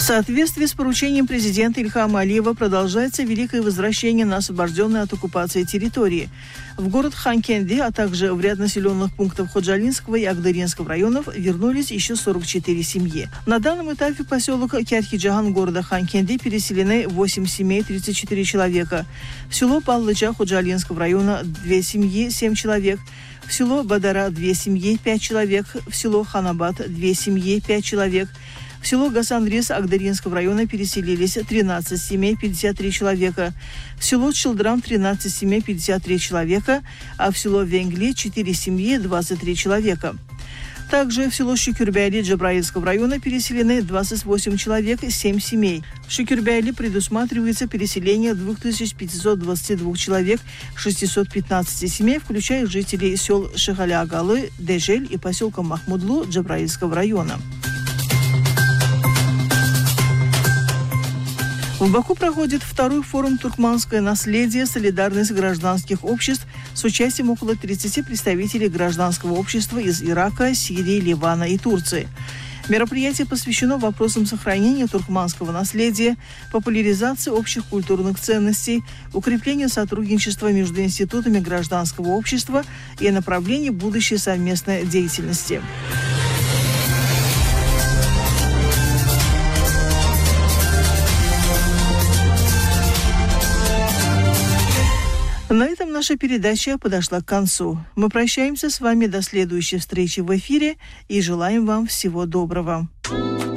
соответствии с поручением президента Ильхама Алиева продолжается великое возвращение на освобожденные от оккупации территории. В город Ханкенди, а также в ряд населенных пунктов Ходжалинского и Агдыринского районов вернулись еще 44 семьи. На данном этапе в поселок Кярхиджаган города Ханкенди переселены 8 семей, 34 человека. В село Паллыча Ходжалинского района 2 семьи, 7 человек. В село Бадара 2 семьи, 5 человек. В село Ханабад 2 семьи, 5 человек. В село Гасандрис Агдыринского района переселились 13 семей, 53 человека. В село Чилдрам 13 семей, 53 человека, а в село Венгли 4 семьи, 23 человека. Также в село Шукюрбяли Джабраильского района переселены 28 человек, 7 семей. В Шукюрбяли предусматривается переселение 2522 человек, 615 семей, включая жителей сел Шихаля-Агалы, Дежель и поселка Махмудлу Джабраильского района. В Баку проходит второй форум «Туркманское наследие. Солидарность гражданских обществ» с участием около 30 представителей гражданского общества из Ирака, Сирии, Ливана и Турции. Мероприятие посвящено вопросам сохранения туркманского наследия, популяризации общих культурных ценностей, укреплению сотрудничества между институтами гражданского общества и направлению будущей совместной деятельности. На этом наша передача подошла к концу. Мы прощаемся с вами до следующей встречи в эфире и желаем вам всего доброго.